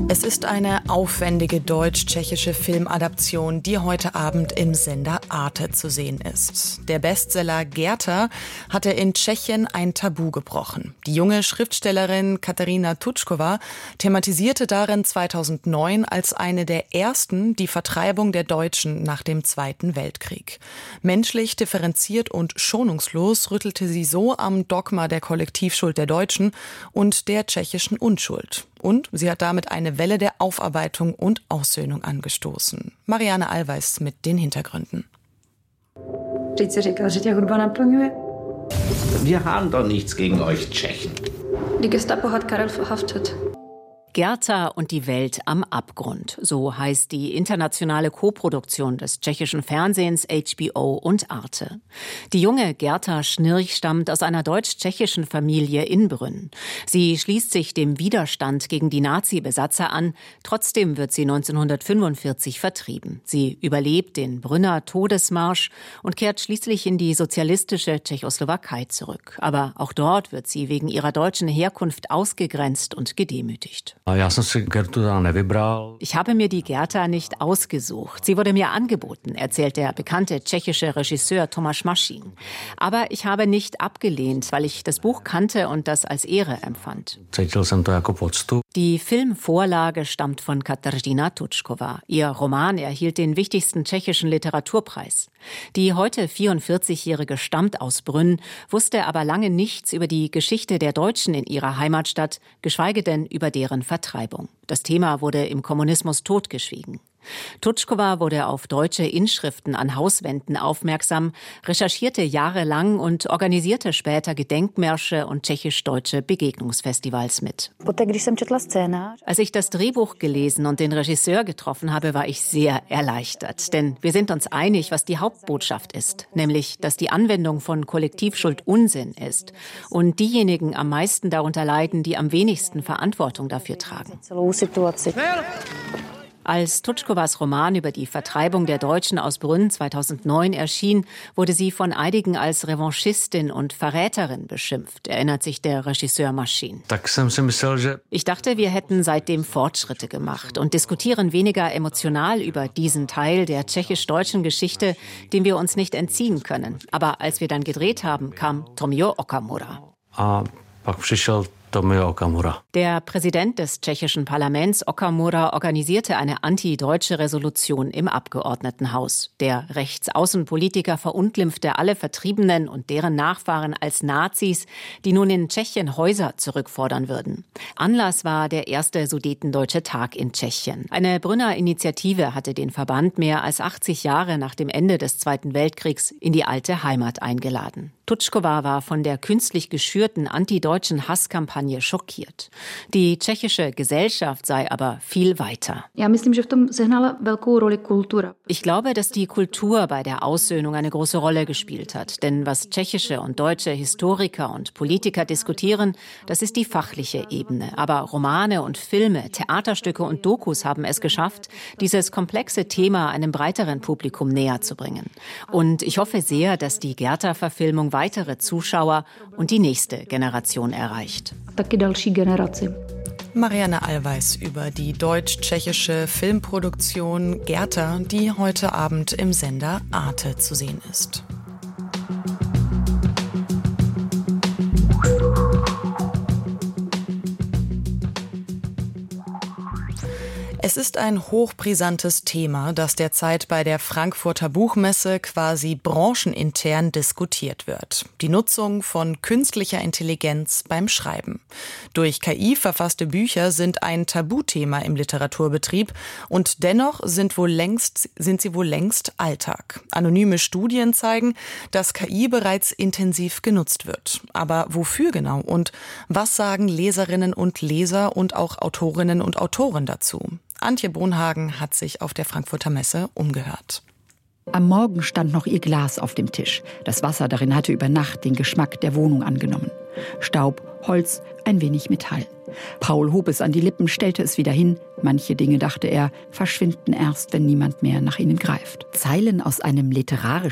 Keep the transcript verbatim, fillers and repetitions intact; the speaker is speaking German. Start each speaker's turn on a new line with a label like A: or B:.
A: Es ist eine aufwendige deutsch-tschechische Filmadaption, die heute Abend im Sender Arte zu sehen ist. Der Bestseller Gerta hatte in Tschechien ein Tabu gebrochen. Die junge Schriftstellerin Kateřina Tučková thematisierte darin zweitausendneun als eine der ersten die Vertreibung der Deutschen nach dem Zweiten Weltkrieg. Menschlich, differenziert und schonungslos rüttelte sie so am Dogma der Kollektivschuld der Deutschen und der tschechischen Unschuld. Und sie hat damit eine Welle der Aufarbeitung und Aussöhnung angestoßen. Marianne Allweis mit den Hintergründen.
B: Wir haben doch nichts gegen euch Tschechen.
C: Die Gestapo hat Karel verhaftet.
D: Gerta und die Welt am Abgrund. So heißt die internationale Koproduktion des tschechischen Fernsehens H B O und Arte. Die junge Gerta Schnirch stammt aus einer deutsch-tschechischen Familie in Brünn. Sie schließt sich dem Widerstand gegen die Nazi-Besatzer an. Trotzdem wird sie neunzehnhundertfünfundvierzig vertrieben. Sie überlebt den Brünner Todesmarsch und kehrt schließlich in die sozialistische Tschechoslowakei zurück. Aber auch dort wird sie wegen ihrer deutschen Herkunft ausgegrenzt und gedemütigt. Ich habe mir die Gerta nicht ausgesucht. Sie wurde mir angeboten, erzählt der bekannte tschechische Regisseur Tomáš Maršín. Aber ich habe nicht abgelehnt, weil ich das Buch kannte und das als Ehre empfand. Die Filmvorlage stammt von Kateřina Tučková. Ihr Roman erhielt den wichtigsten tschechischen Literaturpreis. Die heute vierundvierzigjährige stammt aus Brünn, wusste aber lange nichts über die Geschichte der Deutschen in ihrer Heimatstadt, geschweige denn über deren Vertreibung. Das Thema wurde im Kommunismus totgeschwiegen. Tučková wurde auf deutsche Inschriften an Hauswänden aufmerksam, recherchierte jahrelang und organisierte später Gedenkmärsche und tschechisch-deutsche Begegnungsfestivals mit. Als ich das Drehbuch gelesen und den Regisseur getroffen habe, war ich sehr erleichtert. Denn wir sind uns einig, was die Hauptbotschaft ist. Nämlich, dass die Anwendung von Kollektivschuld Unsinn ist. Und diejenigen am meisten darunter leiden, die am wenigsten Verantwortung dafür tragen. Als Tučkovás Roman über die Vertreibung der Deutschen aus Brünn zweitausendneun erschien, wurde sie von einigen als Revanchistin und Verräterin beschimpft, erinnert sich der Regisseur Maršín. Ich dachte, wir hätten seitdem Fortschritte gemacht und diskutieren weniger emotional über diesen Teil der tschechisch-deutschen Geschichte, dem wir uns nicht entziehen können. Aber als wir dann gedreht haben, kam Tomio Okamura.
E: A pak přišel Tomio Okamura.
D: Der Präsident des tschechischen Parlaments Okamura organisierte eine anti-deutsche Resolution im Abgeordnetenhaus. Der Rechtsaußenpolitiker verunglimpfte alle Vertriebenen und deren Nachfahren als Nazis, die nun in Tschechien Häuser zurückfordern würden. Anlass war der erste Sudetendeutsche Tag in Tschechien. Eine Brünner Initiative hatte den Verband mehr als achtzig Jahre nach dem Ende des Zweiten Weltkriegs in die alte Heimat eingeladen. Tučková war von der künstlich geschürten antideutschen Hasskampagne schockiert. Die tschechische Gesellschaft sei aber viel weiter. Ich glaube, dass die Kultur bei der Aussöhnung eine große Rolle gespielt hat. Denn was tschechische und deutsche Historiker und Politiker diskutieren, das ist die fachliche Ebene. Aber Romane und Filme, Theaterstücke und Dokus haben es geschafft, dieses komplexe Thema einem breiteren Publikum näher zu bringen. Und ich hoffe sehr, dass die Gerta-Verfilmung weitere Zuschauer und die nächste Generation erreicht.
A: Marianne Allweis über die deutsch-tschechische Filmproduktion Gerta, die heute Abend im Sender Arte zu sehen ist. Es ist ein hochbrisantes Thema, das derzeit bei der Frankfurter Buchmesse quasi branchenintern diskutiert wird. Die Nutzung von künstlicher Intelligenz beim Schreiben. Durch K I verfasste Bücher sind ein Tabuthema im Literaturbetrieb und dennoch sind, wohl längst, sind sie wohl längst Alltag. Anonyme Studien zeigen, dass K I bereits intensiv genutzt wird. Aber wofür genau und was sagen Leserinnen und Leser und auch Autorinnen und Autoren dazu? Antje Bonhagen hat sich auf der Frankfurter Messe umgehört.
F: Am Morgen stand noch ihr Glas auf dem Tisch. Das Wasser darin hatte über Nacht den Geschmack der Wohnung angenommen. Staub, Holz, ein wenig Metall. Paul hob es an die Lippen, stellte es wieder hin. Manche Dinge, dachte er, verschwinden erst, wenn niemand mehr nach ihnen greift. Zeilen aus einem literarischen